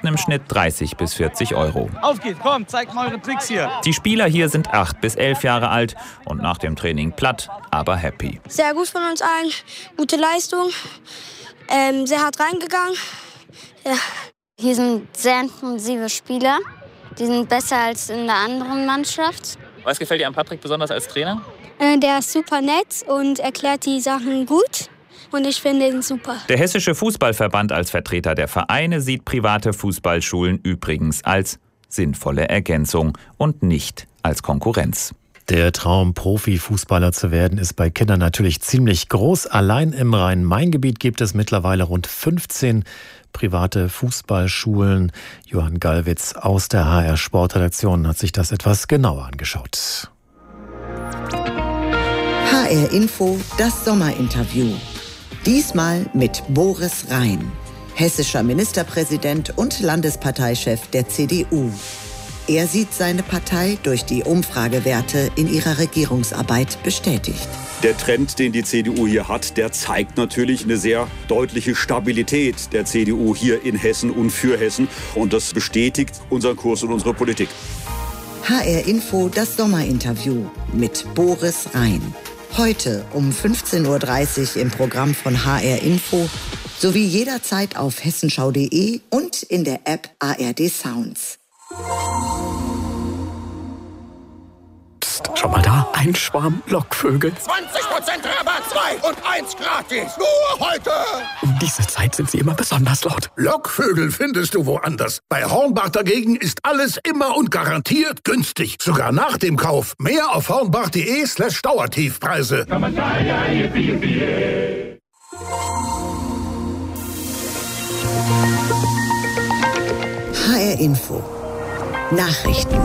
im Schnitt 30 bis 40 Euro. Auf geht's, komm, zeigt mal eure Tricks hier. Die Spieler hier sind 8 bis 11 Jahre alt und nach dem Training platt, aber happy. Sehr gut von uns allen, gute Leistung, sehr hart reingegangen. Ja. Hier sind sehr intensive Spieler, die sind besser als in der anderen Mannschaft. Was gefällt dir an Patrick besonders als Trainer? Der ist super nett und erklärt die Sachen gut. Und ich finde ihn super. Der Hessische Fußballverband als Vertreter der Vereine sieht private Fußballschulen übrigens als sinnvolle Ergänzung und nicht als Konkurrenz. Der Traum, Profifußballer zu werden, ist bei Kindern natürlich ziemlich groß. Allein im Rhein-Main-Gebiet gibt es mittlerweile rund 15 private Fußballschulen. Johann Gallwitz aus der HR Sportredaktion hat sich das etwas genauer angeschaut. HR Info, das Sommerinterview. Diesmal mit Boris Rhein, hessischer Ministerpräsident und Landesparteichef der CDU. Er sieht seine Partei durch die Umfragewerte in ihrer Regierungsarbeit bestätigt. Der Trend, den die CDU hier hat, der zeigt natürlich eine sehr deutliche Stabilität der CDU hier in Hessen und für Hessen. Und das bestätigt unseren Kurs und unsere Politik. HR Info, das Sommerinterview mit Boris Rhein. Heute um 15.30 Uhr im Programm von HR Info sowie jederzeit auf hessenschau.de und in der App ARD Sounds. Psst, schau mal da, ein Schwarm Lockvögel. 20% Rabatt, 2 und 1 gratis, nur heute. Um diese Zeit sind sie immer besonders laut. Lockvögel findest du woanders. Bei Hornbach dagegen ist alles immer und garantiert günstig. Sogar nach dem Kauf. Mehr auf hornbach.de/Dauertiefpreise. HR Info. Nachrichten.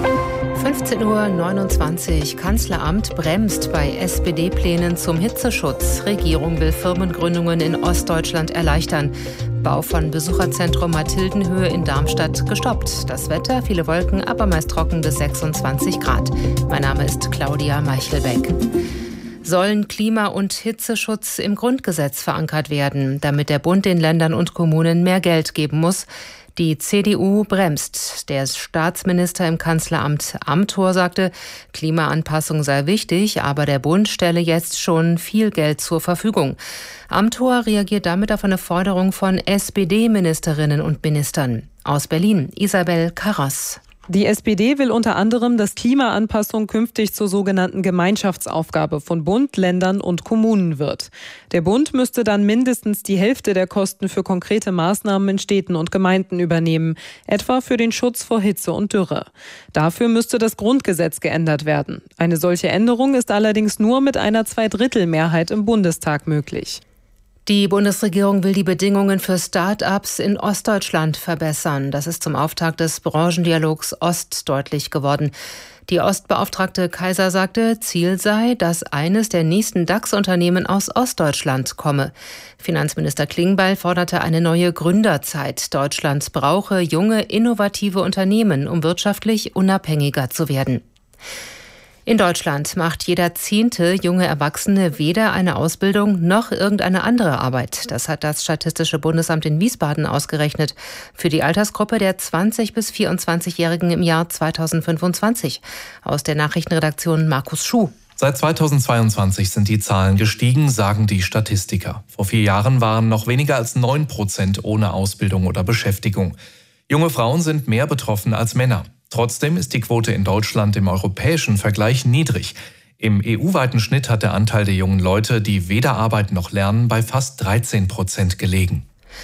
15.29 Uhr. Kanzleramt bremst bei SPD-Plänen zum Hitzeschutz. Regierung will Firmengründungen in Ostdeutschland erleichtern. Bau von Besucherzentrum Mathildenhöhe in Darmstadt gestoppt. Das Wetter, viele Wolken, aber meist trocken bis 26 Grad. Mein Name ist Claudia Meichelbeck. Sollen Klima- und Hitzeschutz im Grundgesetz verankert werden, damit der Bund den Ländern und Kommunen mehr Geld geben muss? Die CDU bremst. Der Staatsminister im Kanzleramt Amthor sagte, Klimaanpassung sei wichtig, aber der Bund stelle jetzt schon viel Geld zur Verfügung. Amthor reagiert damit auf eine Forderung von SPD-Ministerinnen und Ministern. Aus Berlin, Isabel Karras. Die SPD will unter anderem, dass Klimaanpassung künftig zur sogenannten Gemeinschaftsaufgabe von Bund, Ländern und Kommunen wird. Der Bund müsste dann mindestens die Hälfte der Kosten für konkrete Maßnahmen in Städten und Gemeinden übernehmen, etwa für den Schutz vor Hitze und Dürre. Dafür müsste das Grundgesetz geändert werden. Eine solche Änderung ist allerdings nur mit einer Zweidrittelmehrheit im Bundestag möglich. Die Bundesregierung will die Bedingungen für Start-ups in Ostdeutschland verbessern. Das ist zum Auftakt des Branchendialogs Ost deutlich geworden. Die Ostbeauftragte Kaiser sagte, Ziel sei, dass eines der nächsten DAX-Unternehmen aus Ostdeutschland komme. Finanzminister Klingbeil forderte eine neue Gründerzeit. Deutschland brauche junge, innovative Unternehmen, um wirtschaftlich unabhängiger zu werden. In Deutschland macht jeder 10. junge Erwachsene weder eine Ausbildung noch irgendeine andere Arbeit. Das hat das Statistische Bundesamt in Wiesbaden ausgerechnet für die Altersgruppe der 20- bis 24-Jährigen im Jahr 2025. Aus der Nachrichtenredaktion Markus Schuh. Seit 2022 sind die Zahlen gestiegen, sagen die Statistiker. Vor 4 Jahren waren noch weniger als 9% ohne Ausbildung oder Beschäftigung. Junge Frauen sind mehr betroffen als Männer. Trotzdem ist die Quote in Deutschland im europäischen Vergleich niedrig. Im EU-weiten Schnitt hat der Anteil der jungen Leute, die weder arbeiten noch lernen, bei fast 13% gelegen.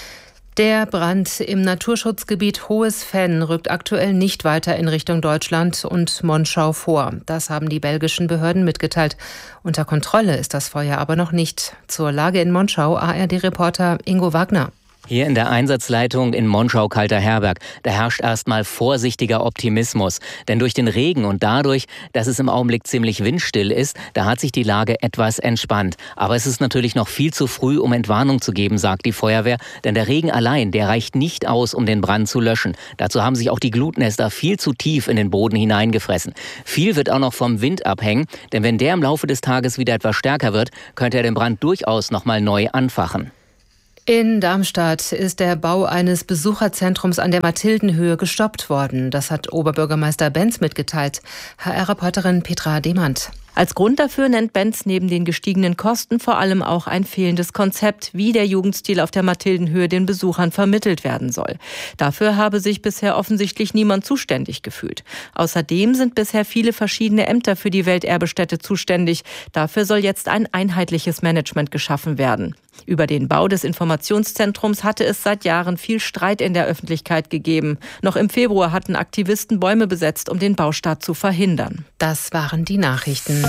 Der Brand im Naturschutzgebiet Hohes Venn rückt aktuell nicht weiter in Richtung Deutschland und Monschau vor. Das haben die belgischen Behörden mitgeteilt. Unter Kontrolle ist das Feuer aber noch nicht. Zur Lage in Monschau ARD-Reporter Ingo Wagner. Hier in der Einsatzleitung in Monschau-Kalter-Herberg, da herrscht erstmal vorsichtiger Optimismus. Denn durch den Regen und dadurch, dass es im Augenblick ziemlich windstill ist, da hat sich die Lage etwas entspannt. Aber es ist natürlich noch viel zu früh, um Entwarnung zu geben, sagt die Feuerwehr. Denn der Regen allein, der reicht nicht aus, um den Brand zu löschen. Dazu haben sich auch die Glutnester viel zu tief in den Boden hineingefressen. Viel wird auch noch vom Wind abhängen, denn wenn der im Laufe des Tages wieder etwas stärker wird, könnte er den Brand durchaus nochmal neu anfachen. In Darmstadt ist der Bau eines Besucherzentrums an der Mathildenhöhe gestoppt worden. Das hat Oberbürgermeister Benz mitgeteilt. HR-Reporterin Petra Demand. Als Grund dafür nennt Benz neben den gestiegenen Kosten vor allem auch ein fehlendes Konzept, wie der Jugendstil auf der Mathildenhöhe den Besuchern vermittelt werden soll. Dafür habe sich bisher offensichtlich niemand zuständig gefühlt. Außerdem sind bisher viele verschiedene Ämter für die Welterbestätte zuständig. Dafür soll jetzt ein einheitliches Management geschaffen werden. Über den Bau des Informationszentrums hatte es seit Jahren viel Streit in der Öffentlichkeit gegeben. Noch im Februar hatten Aktivisten Bäume besetzt, um den Baustart zu verhindern. Das waren die Nachrichten.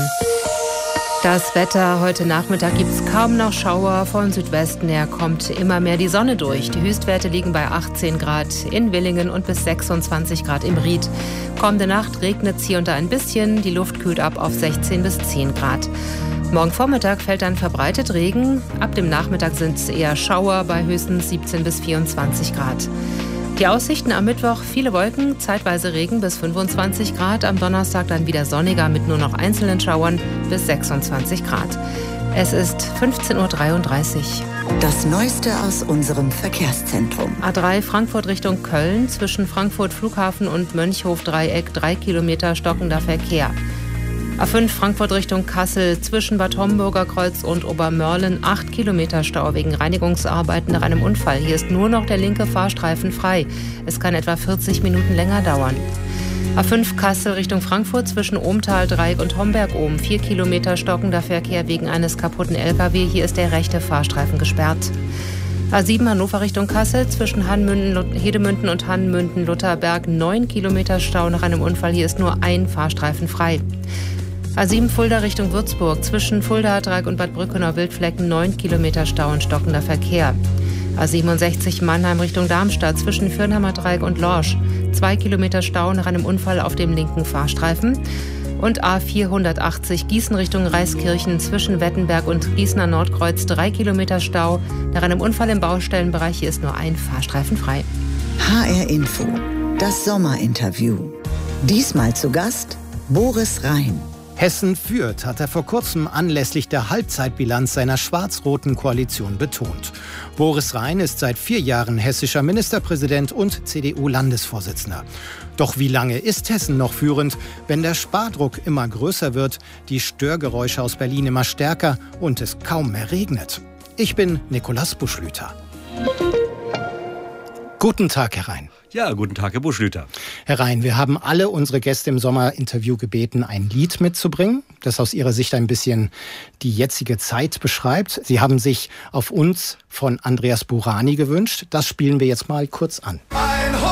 Das Wetter. Heute Nachmittag gibt es kaum noch Schauer. Von Südwesten her kommt immer mehr die Sonne durch. Die Höchstwerte liegen bei 18 Grad in Villingen und bis 26 Grad im Ried. Kommende Nacht regnet es hier und da ein bisschen. Die Luft kühlt ab auf 16 bis 10 Grad. Morgen Vormittag fällt dann verbreitet Regen. Ab dem Nachmittag sind es eher Schauer bei höchstens 17 bis 24 Grad. Die Aussichten am Mittwoch: viele Wolken, zeitweise Regen bis 25 Grad. Am Donnerstag dann wieder sonniger mit nur noch einzelnen Schauern bis 26 Grad. Es ist 15:33 Uhr. Das Neueste aus unserem Verkehrszentrum. A3 Frankfurt Richtung Köln, zwischen Frankfurt Flughafen und Mönchhof-Dreieck 3 Kilometer stockender Verkehr. A5 Frankfurt Richtung Kassel, zwischen Bad Homburger Kreuz und Obermörlen 8 Kilometer Stau wegen Reinigungsarbeiten nach einem Unfall. Hier ist nur noch der linke Fahrstreifen frei. Es kann etwa 40 Minuten länger dauern. A5 Kassel Richtung Frankfurt, zwischen Ohmtal-Dreieck und Homberg-Ohm 4 Kilometer stockender Verkehr wegen eines kaputten LKW. Hier ist der rechte Fahrstreifen gesperrt. A7 Hannover Richtung Kassel, zwischen Hedemünden und Hanmünden-Lutherberg 9 Kilometer Stau nach einem Unfall. Hier ist nur ein Fahrstreifen frei. A7 Fulda Richtung Würzburg, zwischen Fulda-Dreieck und Bad Brückenau-Wildflecken 9 Kilometer Stau und stockender Verkehr. A67 Mannheim Richtung Darmstadt, zwischen Fürnheimer Dreieck und Lorsch 2 Kilometer Stau nach einem Unfall auf dem linken Fahrstreifen. Und A480 Gießen Richtung Reiskirchen, zwischen Wettenberg und Gießener Nordkreuz 3 Kilometer Stau nach einem Unfall im Baustellenbereich. Hier ist nur ein Fahrstreifen frei. HR Info, das Sommerinterview. Diesmal zu Gast Boris Rhein. Hessen führt, hat er vor kurzem anlässlich der Halbzeitbilanz seiner schwarz-roten Koalition betont. Boris Rhein ist seit 4 Jahren hessischer Ministerpräsident und CDU-Landesvorsitzender. Doch wie lange ist Hessen noch führend, wenn der Spardruck immer größer wird, die Störgeräusche aus Berlin immer stärker und es kaum mehr regnet? Ich bin Nikolaus Buschlüter. Guten Tag, Herr Rhein. Ja, guten Tag, Herr Buschlüter. Herr Rhein, wir haben alle unsere Gäste im Sommerinterview gebeten, ein Lied mitzubringen, das aus ihrer Sicht ein bisschen die jetzige Zeit beschreibt. Sie haben sich auf uns von Andreas Burani gewünscht. Das spielen wir jetzt mal kurz an.